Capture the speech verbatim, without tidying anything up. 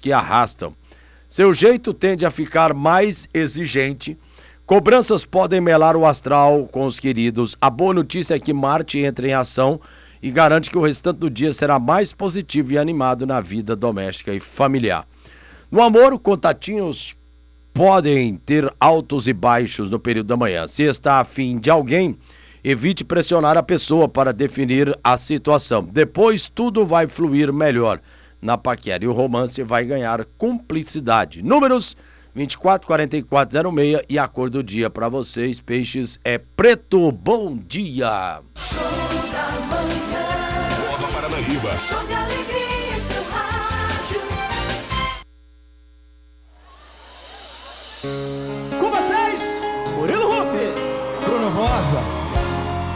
que arrastam. Seu jeito tende a ficar mais exigente. Cobranças podem melar o astral com os queridos. A boa notícia é que Marte entra em ação e garante que o restante do dia será mais positivo e animado na vida doméstica e familiar. No amor, contatinhos podem ter altos e baixos no período da manhã. Se está afim de alguém, evite pressionar a pessoa para definir a situação. Depois tudo vai fluir melhor na paquera e o romance vai ganhar cumplicidade. Números vinte e quatro, quarenta e quatro, zero seis e a cor do dia para vocês, peixes, é preto. Bom dia! Show da manhã. Boa Paranaíba. Show de alegria.